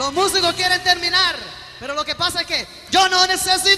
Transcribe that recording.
Los músicos quieren terminar, pero lo que pasa es que yo no necesito